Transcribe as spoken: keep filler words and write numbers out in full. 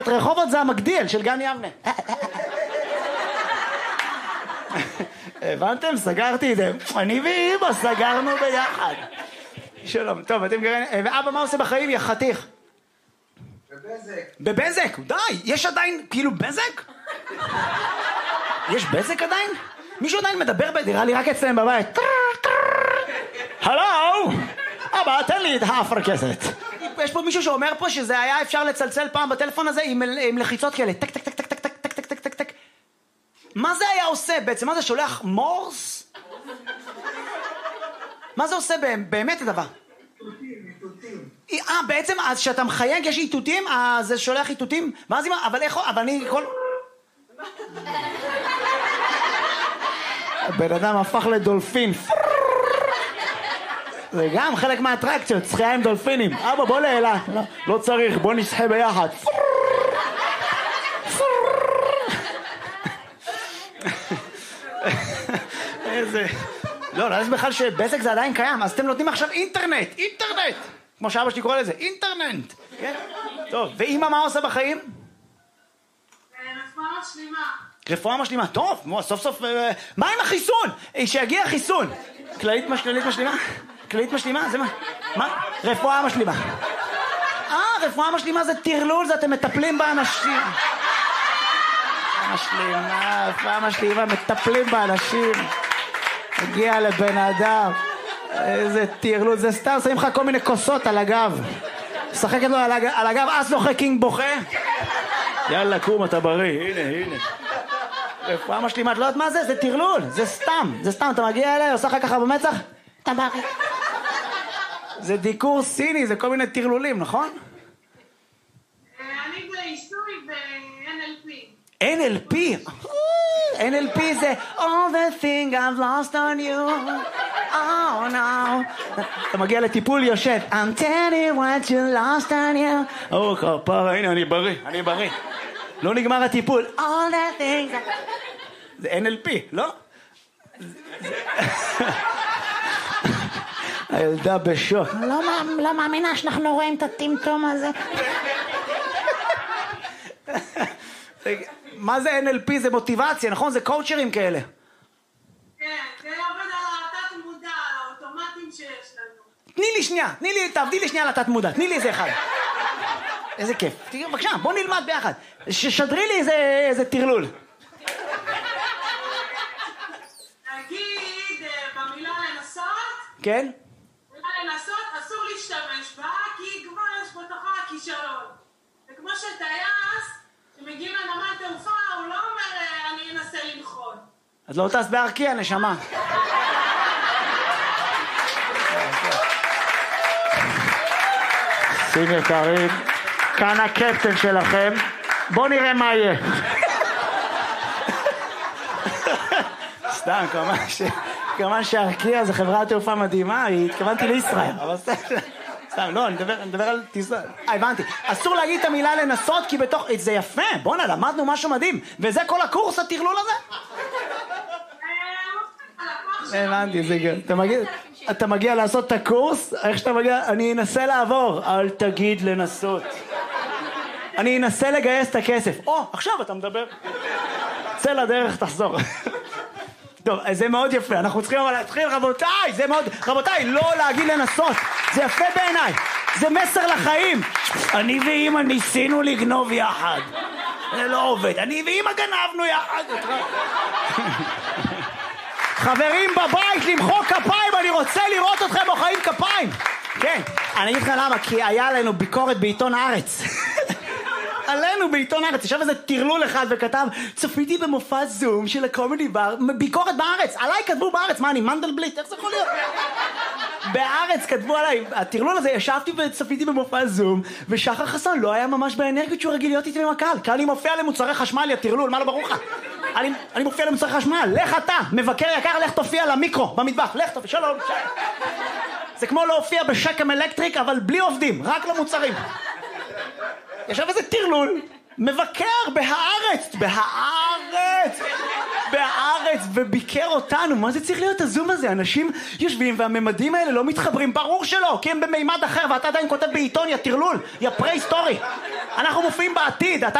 רחובות זה המגדיל של גן יבנה. הבנתם? סגרתי את זה. אני ואמא סגרנו ביחד. שלום, טוב, אתם גרים... ואבא, מה עושה בחיים? יא חתיך. בבזק. בבזק? די, יש עדיין, כאילו, בזק? יש בזק עדיין? מישהו עדיין מדבר בדירה לי רק אצלם בבית. הלו! אבא, תן לי את האפרקסת. יש פה מישהו שאומר פה שזה היה אפשר לצלצל פעם בטלפון הזה עם, עם לחיצות כאלה. טק, טק, טק, טק, טק, טק, טק, טק, טק, טק, טק. מה זה היה עושה בעצם? מה זה שולח מורס? מה זה עושה באמת הדבר? איתותים, איתותים. אה, בעצם, אז שאתה מחייג יש איתותים, אז זה שולח איתותים, ואז אם... אבל איך... אבל אני כל... הבן אדם הפך לדולפין. זה גם חלק מהאטרקציות, שחייה עם דולפינים. אבא, בוא לאלה. לא, לא צריך, בוא נשחה ביחד. איזה... לא, לא, יש בכלל שבזק זה עדיין קיים, אז אתם נותנים עכשיו אינטרנט, אינטרנט! כמו שאבא שלי קורא לזה, אינטרנט! כן? טוב, ואמא מה עושה בחיים? רפואה משלימה. רפואה משלימה, טוב, סוף סוף... מה עם החיסון? שיגיע חיסון! כללית משלימה? כללית משלימה? זה מה? מה? רפואה משלימה. אה, רפואה משלימה זה טרלול, זה אתם מטפלים באנשים. משלימה, רפואה משלימה, מטפלים באנשים. הגיע לבן אדם. איזה טרלול, זה סתם, שמים לך כל מיני כוסות על הגב. שחקת לו על הגב, אז לא קינג בוכה. יאללה, קום, אתה בריא, הנה, הנה. רפואה משלימה, את לא יודעת מה זה? זה טרלול, זה סתם, זה סתם, אתה מגיע אליי, עושה לך ככה במצח, אתה בריא. זה דיקור סיני, זה כל מיני טרלולים, נכון? אני בעיסוי ב-אן אל פי. אן אל פי? אן אל פי זה All the thing I've lost on you. Oh no. אתה מגיע לטיפול יושב I'm telling what you lost on you. או כפרה, הנה אני בריא, אני בריא. לא נגמר הטיפול. All the things. זה אן אל פי, לא? הילדה בשוק. לא מאמינה שאנחנו רואים את הטמטום הזה. מה זה אן אל פי? זה מוטיבציה, נכון? זה קואוצ'רים כאלה. כן, זה עובד על התת מודע, על האוטומטים שיש לנו. תני לי שנייה, תני לי, תעבדי לי שנייה על התת מודע, תני לי איזה אחד. איזה כיף. תראי, בבקשה, בוא נלמד ביחד. ששדרי לי איזה, איזה טרלול. נגיד, במילה לנסות. כן? במילה לנסות, אסור להשתמש בה, כי כבר יש בתוכה הכישלון. זה כמו שטייס, שמגיעים לנמל תעופה, הוא לא אומר, אני אנסה לנחות. אז לא טס בארקיע, נשמה. שים יקרים, כאן הקפטן שלכם. בואו נראה מה יהיה. סתם, כמה ש... כמה שארקיע זה חברת תעופה מדהימה, התכוונתי לישראל. אבל סתם, סתם, לא, אני מדבר על טיסה. אה, הבנתי. אסור להגיד את המילה לנסות, כי בתוך... זה יפה, בוא'נה, למדנו משהו מדהים. וזה כל הקורס, הטרלול הזה? הבנתי, זה גדול. אתה מגיע... אתה מגיע לעשות את הקורס, איך שאתה מגיע, אני אנסה לעבור, אל תגיד לנסות. אני אנסה לגייס את הכסף. או, עכשיו אתה מדבר. צא לדרך, תחזור. טוב, זה מאוד יפה, אנחנו צריכים אבל להתחיל, רבותיי, זה מאוד, רבותיי, לא להגיד לנסות, זה יפה בעיניי, זה מסר לחיים. אני ואמא ניסינו לגנוב יחד. זה לא עובד, אני ואמא גנבנו יחד. חברים בבית, למחוא כפיים, אני רוצה לראות אתכם מוחאים כפיים. כן, אני אגיד לך למה, כי היה לנו ביקורת בעיתון הארץ. עלינו בעיתון הארץ, ישב איזה טרלול אחד וכתב, צפיתי במופע זום של הקומדי בר, ביקורת בארץ, עליי כתבו בארץ, מה אני מנדלבליט, איך זה יכול להיות? בארץ כתבו עליי, הטרלול הזה, ישבתי וצפיתי במופע זום, ושחר חסון לא היה ממש באנרגיות שהוא רגיל להיות איתי עם הקהל, כי אני מופיע למוצרי חשמל, יא טרלול, מה לא ברור לך? אני, אני מופיע למוצרי חשמל, לך אתה, מבקר יקר, לך תופיע למיקרו, במטבח, לך תופיע, שלום, שלום. זה כמו להופיע בשקם אלקטריק, אבל בלי עובדים, רק למוצרים. ישב איזה טרלול, מבקר בהארץ, בהארץ. בהארץ וביקר אותנו. מה זה צריך להיות הזום הזה? אנשים יושבים והממדים האלה לא מתחברים. ברור שלא, כי הם במימד אחר, ואתה עדיין כותב בעיתון, יא טרלול, יא פרה-היסטורי. אנחנו מופיעים בעתיד, אתה